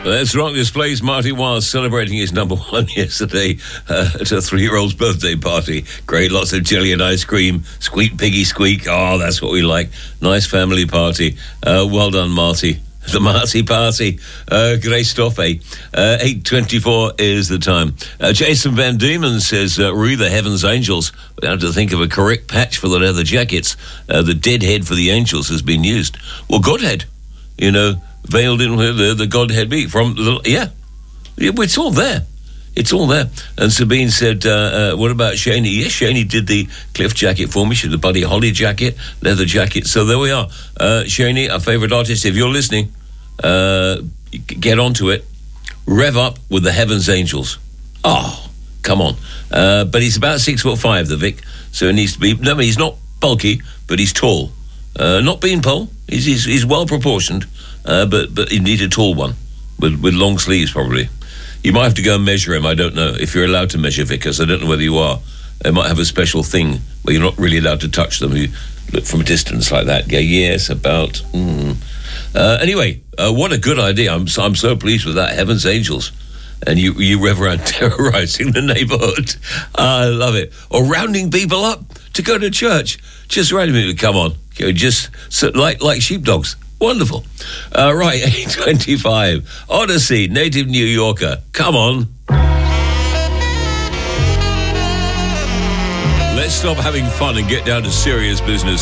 Let's rock this place. Marty was celebrating his number one yesterday at a 3-year-old's birthday party. Great, lots of jelly and ice cream. Squeak, piggy, squeak. Oh, that's what we like. Nice family party. Well done, Marty. The Marty Party. Great stuff, eh? 8:24 is the time. Jason Van Diemen says, re the Heaven's Angels. We have to think of a correct patch for the leather jackets. The deadhead for the angels has been used. Well, Godhead, you know, veiled in where the Godhead be from. It's all there. It's all there. And Sabine said, what about Shaney? Yes, Shaney did the Cliff jacket for me. She did the Buddy Holly jacket, leather jacket. So there we are. Shaney, our favourite artist, if you're listening, get onto it. Rev up with the Heaven's Angels. Oh, come on. But he's about 6'5", the Vic. So it needs to be... No, he's not bulky, but he's tall. Not beanpole. He's well proportioned. But you need a tall one with long sleeves, probably. You might have to go and measure him. I don't know if you're allowed to measure Vickers. I don't know whether you are. They might have a special thing where you're not really allowed to touch them. You look from a distance like that. Yeah, yes, about. Anyway, what a good idea! I'm so pleased with that. Heaven's Angels, and you rev around terrorizing the neighborhood. I love it. Or rounding people up to go to church. Just randomly, come on, just like sheepdogs. Wonderful. Right, 8:25. Odyssey, native New Yorker. Come on. Let's stop having fun and get down to serious business.